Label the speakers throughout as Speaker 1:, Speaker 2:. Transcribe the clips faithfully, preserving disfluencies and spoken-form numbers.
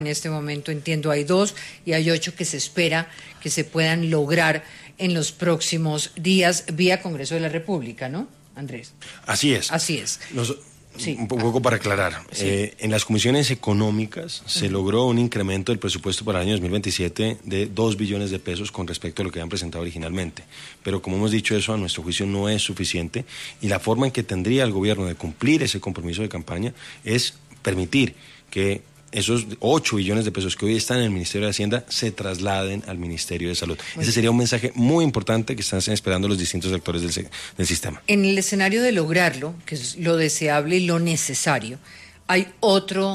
Speaker 1: En este momento entiendo hay dos y hay ocho que se espera que se puedan lograr en los próximos días vía Congreso de la República, ¿no, Andrés?
Speaker 2: Así es.
Speaker 1: Así es.
Speaker 2: Nos,
Speaker 1: sí.
Speaker 2: Un poco para aclarar. Sí. Eh, en las comisiones económicas se uh-huh. logró un incremento del presupuesto para el año dos mil veintisiete de dos billones de pesos con respecto a lo que habían presentado originalmente. Pero como hemos dicho, eso a nuestro juicio no es suficiente y la forma en que tendría el gobierno de cumplir ese compromiso de campaña es permitir que esos ocho billones de pesos que hoy están en el Ministerio de Hacienda se trasladen al Ministerio de Salud. Muy Ese sería un mensaje muy importante que están esperando los distintos actores del, del sistema.
Speaker 1: En el escenario de lograrlo, que es lo deseable y lo necesario, hay otro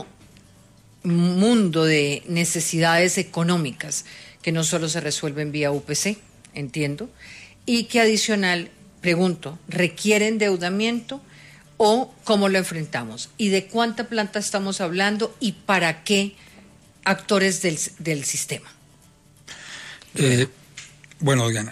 Speaker 1: mundo de necesidades económicas que no solo se resuelven vía U P C, entiendo, y que adicional, pregunto, ¿requiere endeudamiento? ¿O cómo lo enfrentamos? ¿Y de cuánta planta estamos hablando? ¿Y para qué actores del, del sistema?
Speaker 3: Eh, bueno, Diana,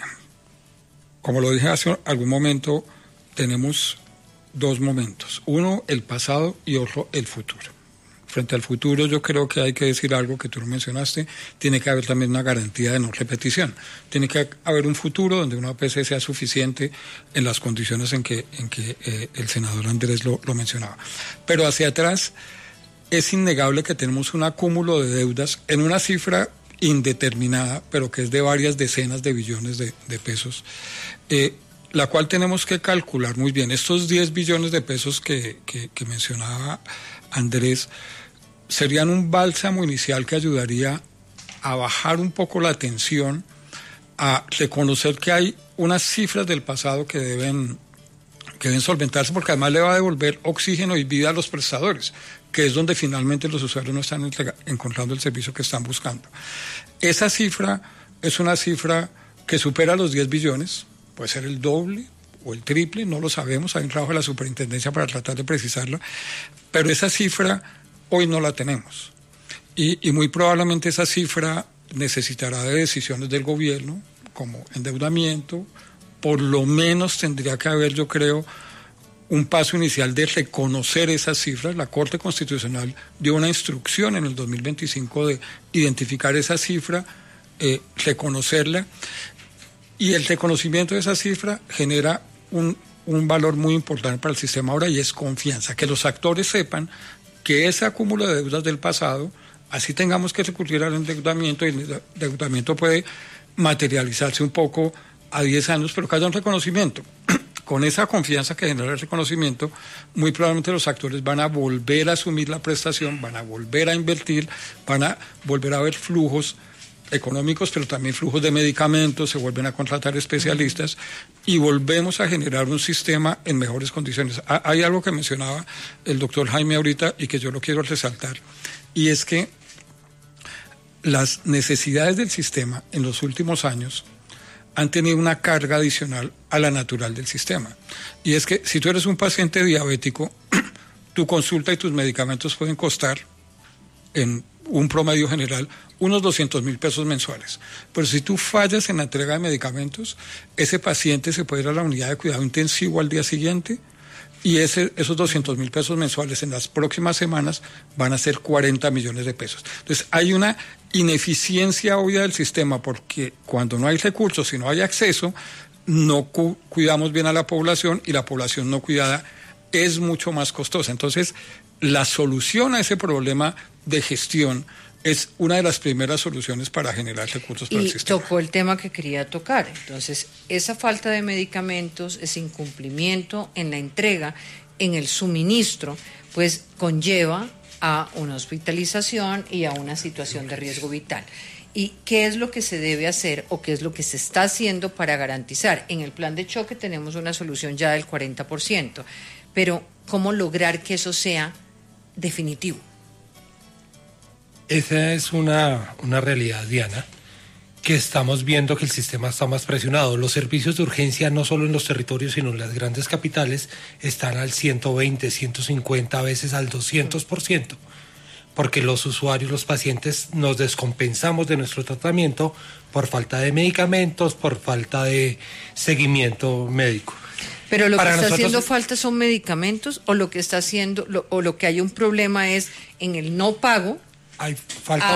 Speaker 3: como lo dije hace algún momento, tenemos dos momentos. Uno, el pasado, y otro, el futuro. Frente al futuro, yo creo que hay que decir algo que tú lo mencionaste, tiene que haber también una garantía de no repetición. Tiene que haber un futuro donde una O P C sea suficiente en las condiciones en que, en que eh, el senador Andrés lo, lo mencionaba. Pero hacia atrás es innegable que tenemos un acúmulo de deudas en una cifra indeterminada, pero que es de varias decenas de billones de, de pesos, eh, la cual tenemos que calcular muy bien. Estos diez billones de pesos que, que, que mencionaba Andrés serían un bálsamo inicial que ayudaría a bajar un poco la tensión, a reconocer que hay unas cifras del pasado que deben, que deben solventarse, porque además le va a devolver oxígeno y vida a los prestadores, que es donde finalmente los usuarios no están entrega, encontrando el servicio que están buscando. Esa cifra es una cifra que supera los diez billones, puede ser el doble o el triple, no lo sabemos, hay un trabajo de la superintendencia para tratar de precisarlo, pero esa cifra hoy no la tenemos. Y, y muy probablemente esa cifra necesitará de decisiones del gobierno, como endeudamiento. Por lo menos tendría que haber, yo creo, un paso inicial de reconocer esas cifras. La Corte Constitucional dio una instrucción en el dos mil veinticinco de identificar esa cifra, eh, reconocerla, y el reconocimiento de esa cifra genera un, un valor muy importante para el sistema ahora, y es confianza, que los actores sepan que ese acúmulo de deudas del pasado, así tengamos que recurrir al endeudamiento, y el endeudamiento puede materializarse un poco a diez años, pero que haya un reconocimiento. Con esa confianza que genera el reconocimiento, muy probablemente los actores van a volver a asumir la prestación, van a volver a invertir, van a volver a ver flujos económicos, pero también flujos de medicamentos, se vuelven a contratar especialistas y volvemos a generar un sistema en mejores condiciones. Hay algo que mencionaba el doctor Jaime ahorita y que yo lo quiero resaltar, y es que las necesidades del sistema en los últimos años han tenido una carga adicional a la natural del sistema. Y es que si tú eres un paciente diabético, tu consulta y tus medicamentos pueden costar, en un promedio general, unos doscientos mil pesos mensuales. Pero si tú fallas en la entrega de medicamentos, ese paciente se puede ir a la unidad de cuidado intensivo al día siguiente, y ese, esos doscientos mil pesos mensuales en las próximas semanas van a ser cuarenta millones de pesos. Entonces hay una ineficiencia obvia del sistema, porque cuando no hay recursos y no hay acceso, no cu- cuidamos bien a la población, y la población no cuidada es mucho más costosa. Entonces la solución a ese problema de gestión es una de las primeras soluciones para generar recursos para
Speaker 1: y
Speaker 3: el sistema.
Speaker 1: Y tocó el tema que quería tocar. Entonces, esa falta de medicamentos, ese incumplimiento en la entrega, en el suministro, pues conlleva a una hospitalización y a una situación de riesgo vital. ¿Y qué es lo que se debe hacer o qué es lo que se está haciendo para garantizar? En el plan de choque tenemos una solución ya del cuarenta por ciento, pero ¿cómo lograr que eso sea definitivo?
Speaker 4: Esa es una, una realidad, Diana, que estamos viendo que el sistema está más presionado. Los servicios de urgencia, no solo en los territorios, sino en las grandes capitales, están al ciento veinte, ciento cincuenta, a veces al doscientos por ciento, porque los usuarios, los pacientes, nos descompensamos de nuestro tratamiento por falta de medicamentos, por falta de seguimiento médico.
Speaker 1: Pero lo
Speaker 4: Para
Speaker 1: que está
Speaker 4: nosotros...
Speaker 1: haciendo falta son medicamentos, o lo que está haciendo, lo, o lo que hay un problema es en el no pago
Speaker 4: Hay falta